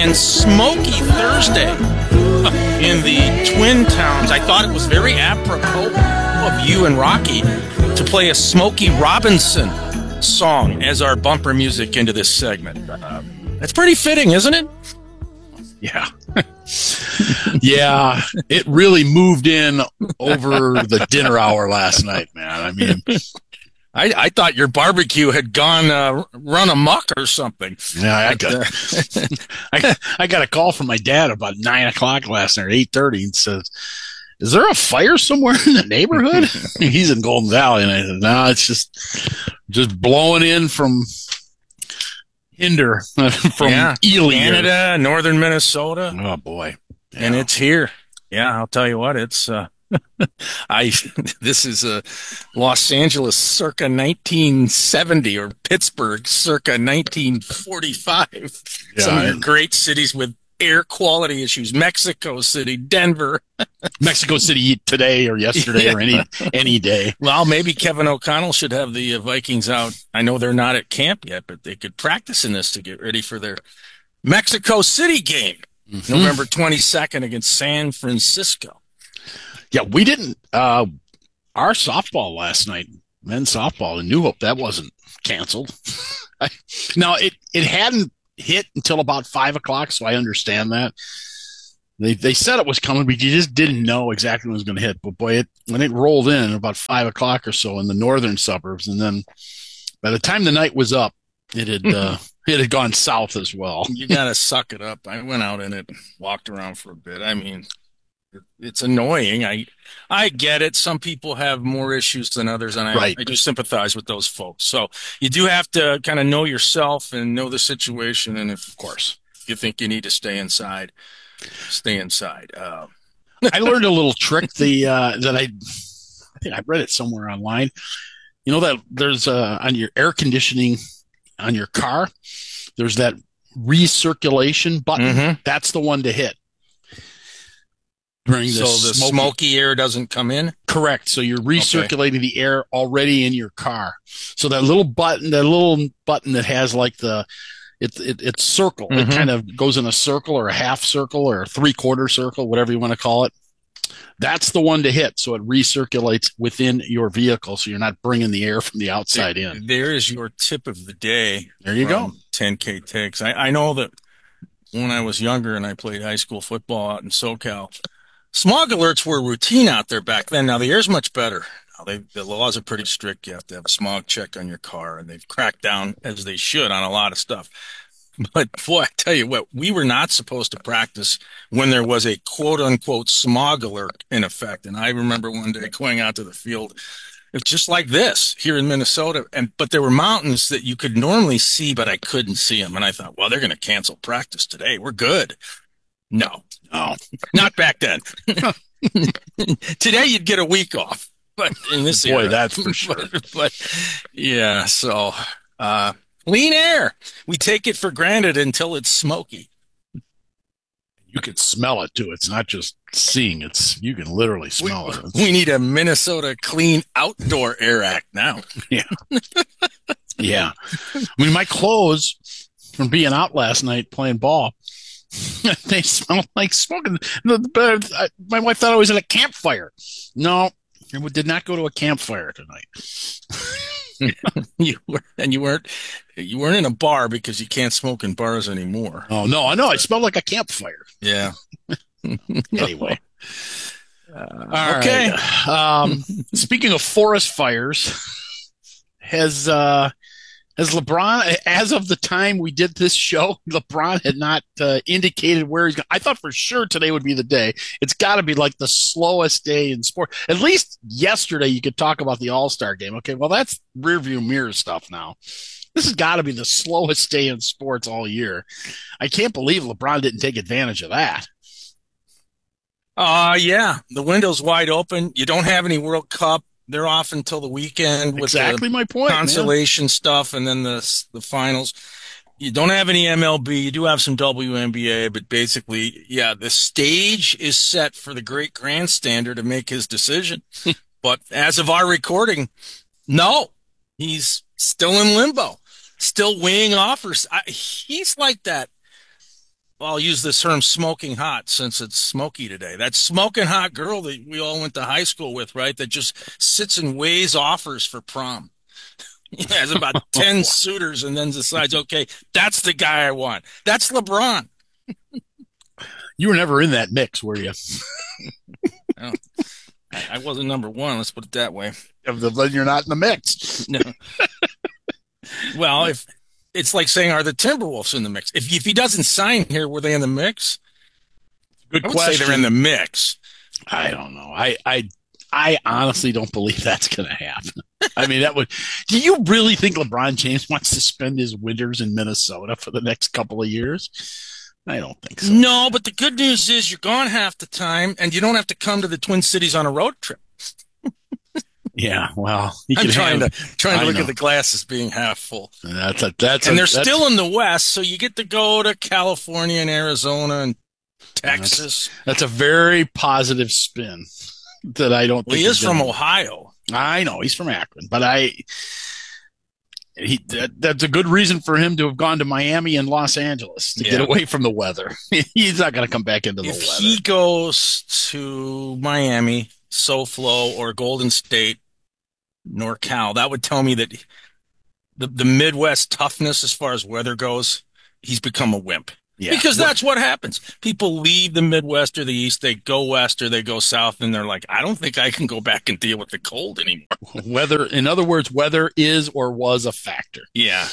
and Smoky Thursday in the Twin Towns. I thought it was very apropos of you and Rocky to play a Smokey Robinson song as our bumper music into this segment. That's pretty fitting, isn't it? Yeah. Yeah, it really moved in over the dinner hour last night, man. I mean, I thought your barbecue had gone run amok or something. Yeah, I got a call from my dad about 9 o'clock last night, 8:30, and says, "Is there a fire somewhere in the neighborhood?" He's in Golden Valley, and I said, "No, it's just blowing in from Hinder, from Ely, Canada, northern Minnesota. Oh boy, yeah. And it's here. Yeah, I'll tell you what, it's this is Los Angeles circa 1970 or Pittsburgh circa 1945. Yeah, some of your great cities with air quality issues. Mexico City, Denver. Mexico City today or yesterday or any day. Well, maybe Kevin O'Connell should have the Vikings out. I know they're not at camp yet, but they could practice in this to get ready for their Mexico City game, November 22nd against San Francisco. Yeah, we didn't. Our softball last night, men's softball in New Hope, that wasn't canceled. Now, it hadn't hit until about 5 o'clock, so I understand that. They said it was coming, but you just didn't know exactly when it was going to hit. But boy, when it rolled in about 5 o'clock or so in the northern suburbs, and then by the time the night was up, it had gone south as well. You got to suck it up. I went out in it, walked around for a bit. I mean, it's annoying. I get it. Some people have more issues than others, and I do sympathize with those folks. So you do have to kind of know yourself and know the situation. And if, of course, you think you need to stay inside, stay inside. I learned a little trick that I think I read it somewhere online. You know that there's on your air conditioning on your car, there's that recirculation button. Mm-hmm. That's the one to hit. So the smoky air doesn't come in? Correct. So you're recirculating the air already in your car. So that little button that has like it's circle. Mm-hmm. It kind of goes in a circle or a half circle or a 3/4 circle, whatever you want to call it. That's the one to hit. So it recirculates within your vehicle. So you're not bringing the air from the outside in. There is your tip of the day. There you go. 10K takes. I know that when I was younger and I played high school football out in SoCal, smog alerts were routine out there back then. Now the air's much better. Now the laws are pretty strict. You have to have a smog check on your car, and they've cracked down as they should on a lot of stuff. But boy, I tell you what, we were not supposed to practice when there was a quote unquote smog alert in effect. And I remember one day going out to the field. It's just like this here in Minnesota. But there were mountains that you could normally see, but I couldn't see them. And I thought, well, they're going to cancel practice today. We're good. No, not back then. Today you'd get a week off, but in this era, that's for sure. But yeah, so clean air. We take it for granted until it's smoky. You can smell it too. It's not just seeing; you can literally smell it. We need a Minnesota Clean Outdoor Air Act now. Yeah, yeah. I mean, my clothes from being out last night playing ball. They smell like smoking. My wife thought I was at a campfire. No, I did not go to a campfire tonight. You weren't in a bar because you can't smoke in bars anymore. Oh no, I know. I smelled like a campfire. Yeah. Anyway. Okay. Right. Speaking of forest fires, has LeBron, as of the time we did this show, LeBron had not indicated where he's going. I thought for sure today would be the day. It's got to be like the slowest day in sport. At least yesterday you could talk about the All-Star game. Okay, well, that's rearview mirror stuff now. This has got to be the slowest day in sports all year. I can't believe LeBron didn't take advantage of that. Yeah, the window's wide open. You don't have any World Cup. They're off until the weekend with exactly my point, consolation stuff, and then the finals. You don't have any MLB. You do have some WNBA, but basically, yeah, the stage is set for the great grandstander to make his decision. But as of our recording, no, he's still in limbo, still weighing offers. He's like that I'll use this term smoking hot since it's smoky today. That smoking hot girl that we all went to high school with, right? That just sits and weighs offers for prom. He has about 10 suitors and then decides, okay, that's the guy I want. That's LeBron. You were never in that mix, were you? Oh, I wasn't number one. Let's put it that way. Then you're not in the mix. No. Well, if it's like saying, are the Timberwolves in the mix? If he doesn't sign here, were they in the mix? Good I would say they're in question. the mix. I don't know. I honestly don't believe that's going to happen. I mean, that would. Do you really think LeBron James wants to spend his winters in Minnesota for the next couple of years? I don't think so. No, but the good news is you're gone half the time, and you don't have to come to the Twin Cities on a road trip. Yeah, well, he I'm could trying have. to look know. at the glass as being half full. That's And they're still in the West, so you get to go to California and Arizona and Texas. that's a very positive spin that I don't Well, think he is from gonna, Ohio. I know he's from Akron, but that's a good reason for him to have gone to Miami and Los Angeles to get away from the weather. He's not going to come back into the If weather. he goes to Miami, SoFlo, or Golden State, NorCal, that would tell me that the Midwest toughness as far as weather goes, he's become a wimp. Yeah, Because that's what happens. People leave the Midwest or the East, they go West or they go South, and they're like, I don't think I can go back and deal with the cold anymore. weather. In other words, weather is or was a factor. Yeah.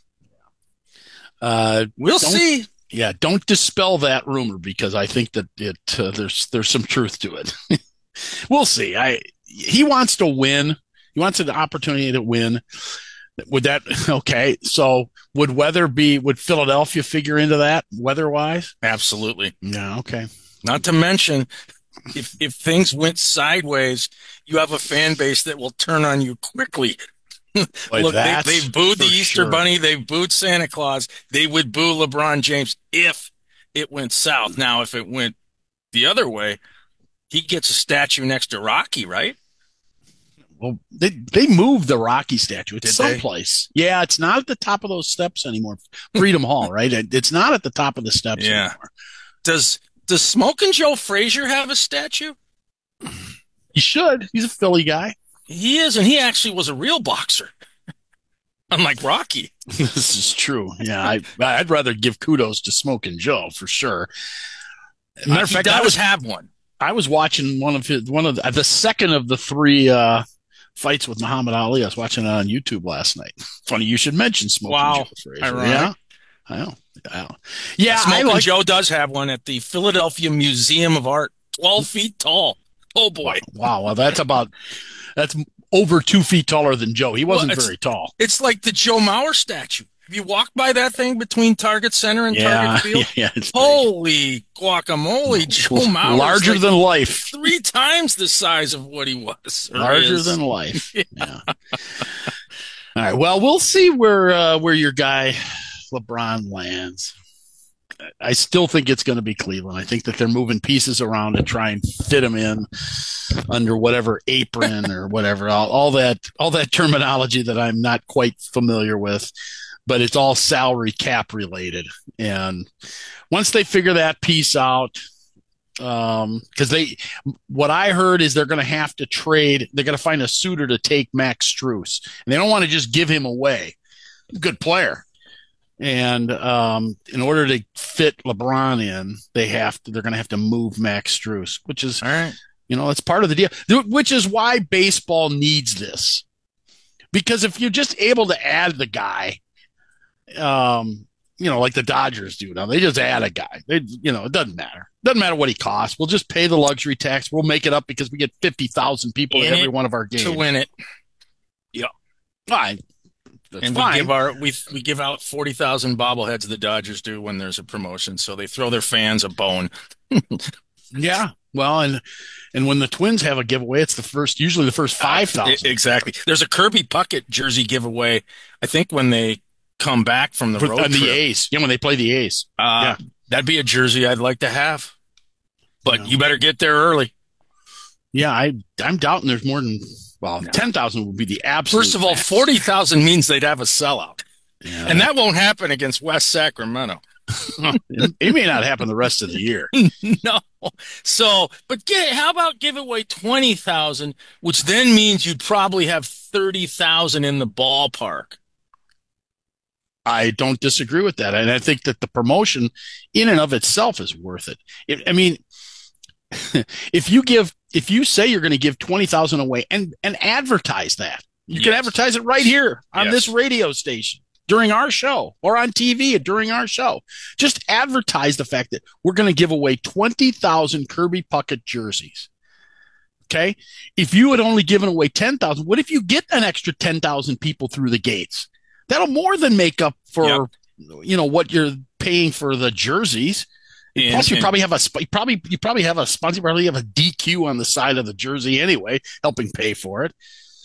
Don't We'll see. Yeah, don't dispel that rumor because I think that there's some truth to it. We'll see. He wants to win. He wants an opportunity to win. Would that okay? So would Philadelphia figure into that weather wise? Absolutely. Yeah. Okay. Not to mention, if things went sideways, you have a fan base that will turn on you quickly. Boy, Look, they've booed the Easter sure. Bunny. They've booed Santa Claus. They would boo LeBron James if it went south. Now, if it went the other way, he gets a statue next to Rocky, right? Well, they moved the Rocky statue. It's Did they? someplace. Yeah, it's not at the top of those steps anymore. Freedom Hall, right? It's not at the top of the steps Yeah. anymore. Does Smoking Joe Frazier have a statue? He should. He's a Philly guy. He is, and he actually was a real boxer, unlike Rocky. This is true. Yeah, I'd rather give kudos to Smoking Joe for sure. Matter of He fact, does have one. I was watching one of the second of the three fights with Muhammad Ali. I was watching it on YouTube last night. Funny you should mention Smoking Wow. Joe Frazier. Ironic. Yeah, I know. Yeah, Smoking Joe does have one at the Philadelphia Museum of Art, 12 feet tall. Oh boy. Wow. Well, that's over 2 feet taller than Joe. He wasn't Well, very tall. It's like the Joe Mauer statue. Have you walked by that thing between Target Center and Target Field? Yeah, it's Holy guacamole, Joe Mauer. larger like than life. 3 times the size of what he was. Larger than life. Yeah. All right. Well, we'll see where your guy LeBron lands. I still think it's going to be Cleveland. I think that they're moving pieces around to try and fit him in under whatever apron or whatever. All that terminology that I'm not quite familiar with, but it's all salary cap related. And once they figure that piece out, because what I heard is they're going to have to trade. They're going to find a suitor to take Max Strus, and they don't want to just give him away. Good player. And in order to fit LeBron in, they're going to have to move Max Strus, which is, All right. it's part of the deal, which is why baseball needs this. Because if you're just able to add the guy, like the Dodgers do now, they just add a guy. It doesn't matter. Doesn't matter what he costs. We'll just pay the luxury tax. We'll make it up because we get 50,000 people at every one of our games to win it. Yeah. Fine. That's and fine. we give out 40,000 bobbleheads the Dodgers do when there's a promotion, so they throw their fans a bone. Yeah. Well, and when the Twins have a giveaway, it's usually the first 5,000. Exactly. There's a Kirby Puckett jersey giveaway, I think, when they come back from the road trip. The A's. Yeah, when they play the A's. Yeah. That'd be a jersey I'd like to have. But you better get there early. Yeah, I'm doubting there's more than 10,000 would be the absolute. First of all, 40,000 means they'd have a sellout. Yeah. And that won't happen against West Sacramento. It may not happen the rest of the year. No. So, but how about give away 20,000, which then means you'd probably have 30,000 in the ballpark. I don't disagree with that. And I think that the promotion in and of itself is worth it. I mean, if you say you're going to give 20,000 away and advertise that, you can advertise it right here on this radio station during our show, or on TV during our show. Just advertise the fact that we're going to give away 20,000 Kirby Puckett jerseys. Okay. If you had only given away 10,000, what if you get an extra 10,000 people through the gates? That'll more than make up for, what you're paying for the jerseys. Plus, you probably have a sponsor. You probably have a DQ on the side of the jersey anyway, helping pay for it.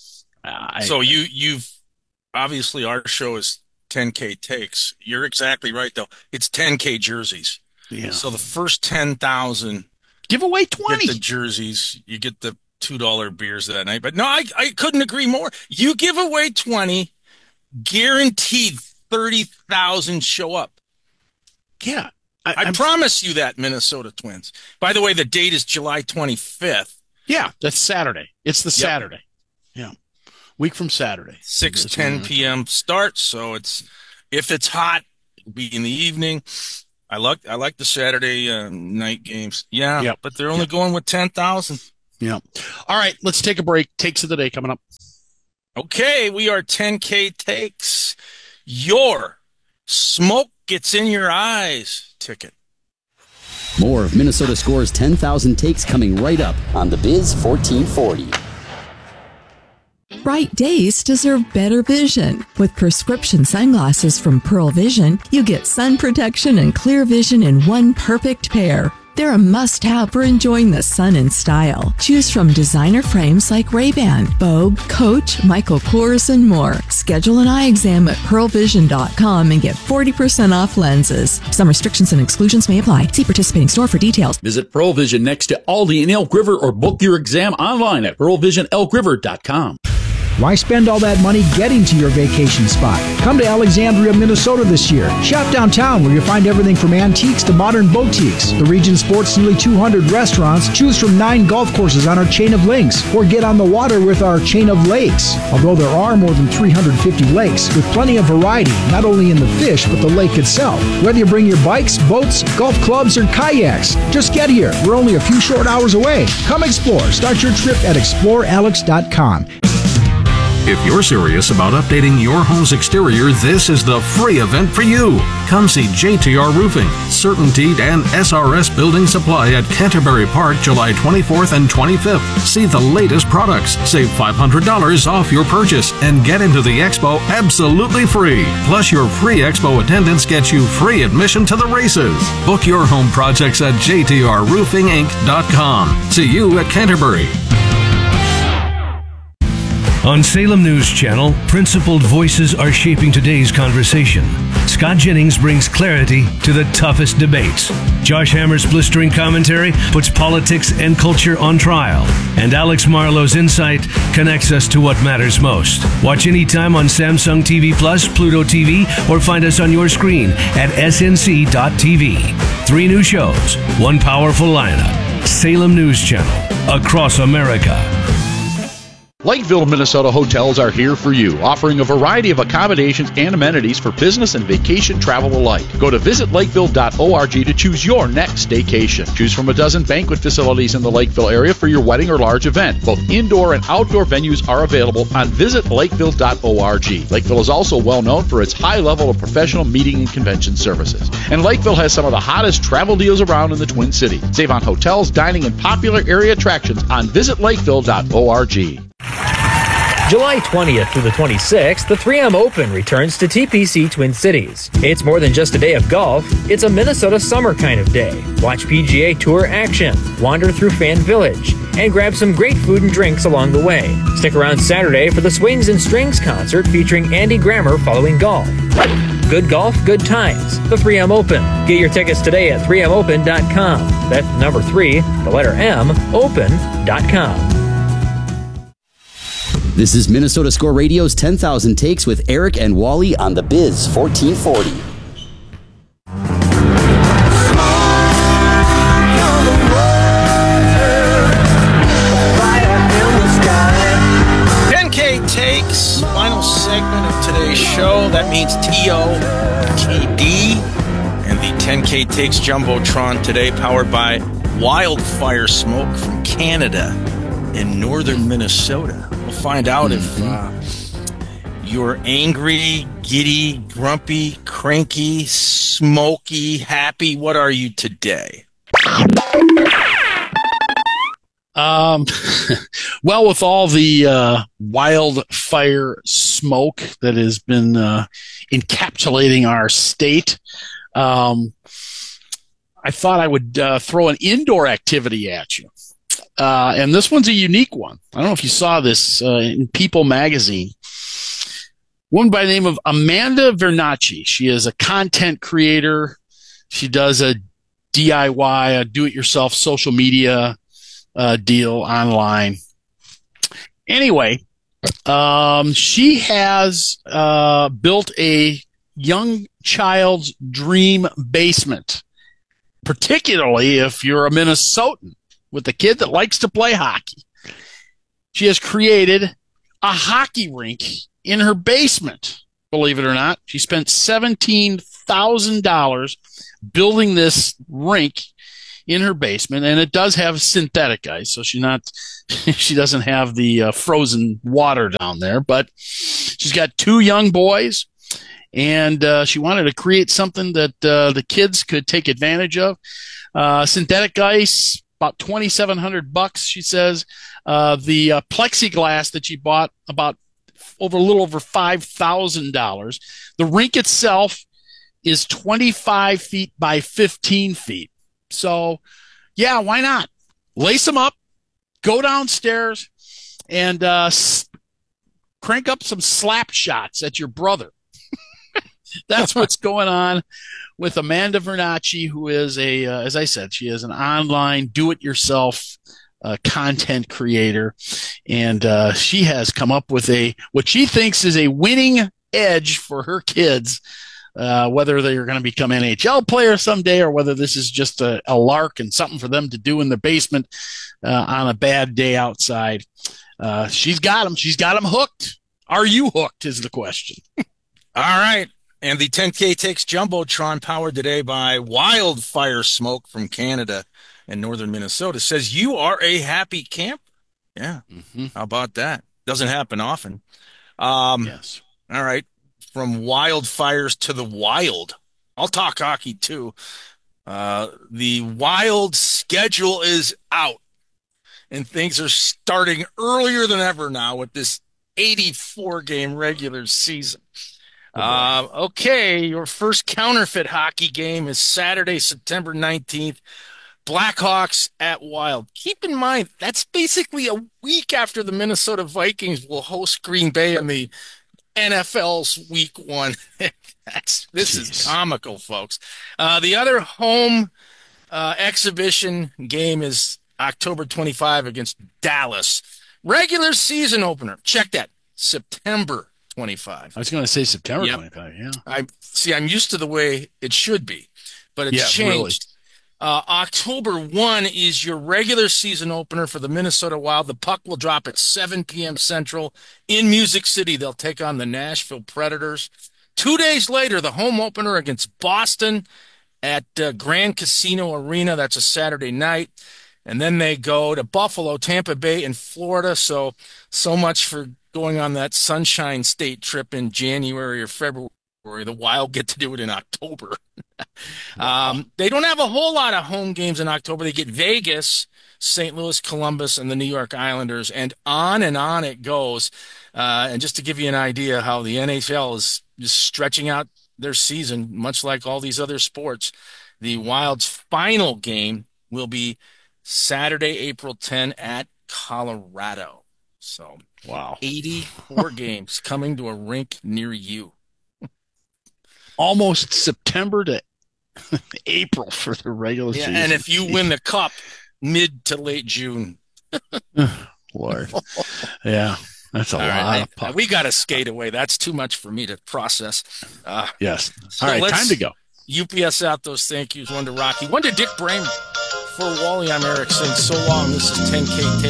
So you've obviously, our show is 10K takes. You're exactly right, though. It's 10K jerseys. Yeah. So the first 10,000 give away 20. Get the jerseys. You get the $2 beers that night. But no, I couldn't agree more. You give away 20. Guaranteed 30,000 show up. Yeah. I promise you that, Minnesota Twins. By the way, the date is July 25th. Yeah, that's Saturday. It's the Saturday. Yeah. Week from Saturday. 6:10 p.m. start. So if it's hot, it'll be in the evening. I like the Saturday night games. Yeah. Yep. But they're only going with 10,000. Yeah. All right, let's take a break. Takes of the day coming up. Okay, we are 10K takes. Your smoke gets in your eyes ticket. More of Minnesota Score's 10,000 takes coming right up on the Biz 1440. Bright days deserve better vision. With prescription sunglasses from Pearl Vision, you get sun protection and clear vision in one perfect pair. They're a must-have for enjoying the sun in style. Choose from designer frames like Ray-Ban, Vogue, Coach, Michael Kors, and more. Schedule an eye exam at pearlvision.com and get 40% off lenses. Some restrictions and exclusions may apply. See participating store for details. Visit Pearl Vision next to Aldi in Elk River or book your exam online at pearlvisionelkriver.com. Why spend all that money getting to your vacation spot? Come to Alexandria, Minnesota this year. Shop downtown where you'll find everything from antiques to modern boutiques. The region sports nearly 200 restaurants. Choose from 9 golf courses on our chain of links, or get on the water with our chain of lakes. Although there are more than 350 lakes, with plenty of variety, not only in the fish, but the lake itself. Whether you bring your bikes, boats, golf clubs, or kayaks, just get here. We're only a few short hours away. Come explore. Start your trip at explorealex.com. If you're serious about updating your home's exterior, this is the free event for you. Come see JTR Roofing, CertainTeed, and SRS Building Supply at Canterbury Park, July 24th and 25th. See the latest products, save $500 off your purchase, and get into the expo absolutely free. Plus, your free expo attendance gets you free admission to the races. Book your home projects at jtrroofinginc.com. See you at Canterbury. On Salem News Channel, principled voices are shaping today's conversation. Scott Jennings brings clarity to the toughest debates. Josh Hammer's blistering commentary puts politics and culture on trial. And Alex Marlowe's insight connects us to what matters most. Watch anytime on Samsung TV Plus, Pluto TV, or find us on your screen at snc.tv. 3 new shows, 1 powerful lineup. Salem News Channel, across America. Lakeville, Minnesota hotels are here for you, offering a variety of accommodations and amenities for business and vacation travel alike. Go to visitlakeville.org to choose your next staycation. Choose from a dozen banquet facilities in the Lakeville area for your wedding or large event. Both indoor and outdoor venues are available on visitlakeville.org. Lakeville is also well known for its high level of professional meeting and convention services. And Lakeville has some of the hottest travel deals around in the Twin Cities. Save on hotels, dining, and popular area attractions on visitlakeville.org. July 20th through the 26th, the 3M Open returns to TPC Twin Cities. It's more than just a day of golf, it's a Minnesota summer kind of day. Watch PGA Tour action, wander through Fan Village, and grab some great food and drinks along the way. Stick around Saturday for the Swings and Strings concert featuring Andy Grammer following golf. Good golf, good times. The 3M Open. Get your tickets today at 3mopen.com. That's number 3, the letter M, open.com. This is Minnesota Score Radio's 10,000 Takes with Eric and Wally on the Biz 1440. 10K Takes Jumbotron today, powered by Wildfire Smoke from Canada and northern Minnesota. We'll find out if you're angry, giddy, grumpy, cranky, smoky, happy. What are you today? Well, with all the wildfire smoke that has been encapsulating our state, I thought I would throw an indoor activity at you. And this one's a unique one. I don't know if you saw this in People magazine. One by the name of Amanda Vernacci. She is a content creator. She does a DIY, a do-it-yourself social media deal online. Anyway, she has built a young child's dream basement, particularly if you're a Minnesotan with a kid that likes to play hockey. She has created a hockey rink in her basement, believe it or not. She spent $17,000 building this rink in her basement, and it does have synthetic ice, so she doesn't have the frozen water down there, but she's got 2 young boys, and she wanted to create something that the kids could take advantage of. Synthetic ice, about $2,700, she says. The plexiglass that she bought, about a little over $5,000. The rink itself is 25 feet by 15 feet. So, yeah, why not? Lace them up, go downstairs, and crank up some slap shots at your brother. That's what's going on with Amanda Vernacci, who is as I said, she is an online do-it-yourself content creator, and she has come up with what she thinks is a winning edge for her kids, whether they're going to become NHL players someday or whether this is just a lark and something for them to do in the basement on a bad day outside. She's got them. She's got them hooked. Are you hooked is the question. All right. And the 10K Takes Jumbotron, powered today by Wildfire Smoke from Canada and northern Minnesota, says you are a happy camper. Yeah. How about that? Doesn't happen often. Yes. All right. From wildfires to the wild. I'll talk hockey too. The Wild schedule is out, and things are starting earlier than ever now with this 84-game regular season. Okay, your first counterfeit hockey game is Saturday, September 19th. Blackhawks at Wild. Keep in mind, that's basically a week after the Minnesota Vikings will host Green Bay in the NFL's Week 1. This is comical, folks. The other home exhibition game is October 25 against Dallas. Regular season opener. Check that. September 25. I was going to say September 25, yeah. I'm used to the way it should be, but it's changed. Really. October 1 is your regular season opener for the Minnesota Wild. The puck will drop at 7 p.m. Central in Music City. They'll take on the Nashville Predators. 2 days later, the home opener against Boston at Grand Casino Arena. That's a Saturday night. And then they go to Buffalo, Tampa Bay, and Florida. So much for going on that Sunshine State trip in January or February. The Wild get to do it in October. Wow. They don't have a whole lot of home games in October. They get Vegas, St. Louis, Columbus, and the New York Islanders, and on it goes. And just to give you an idea how the NHL is just stretching out their season, much like all these other sports, the Wild's final game will be Saturday, April 10 at Colorado. So, wow, 84 games coming to a rink near you. Almost September to April for the regular season. And if you win the cup, mid to late June. Lord. Yeah, that's a lot of puck. We got to skate away. That's too much for me to process. Yes. All right, time to go. UPS out those thank yous. One to Rocky. One to Dick Bramer. For Wally, I'm Eric saying so long. This is 10K Take.